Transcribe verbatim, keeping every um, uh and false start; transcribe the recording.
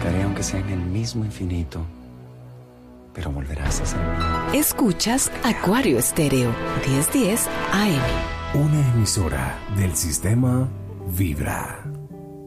buscaré aunque sea en el mismo infinito, pero volverás a ser mía. Escuchas Acuario Estéreo, diez diez A M. Una emisora del sistema Vibra.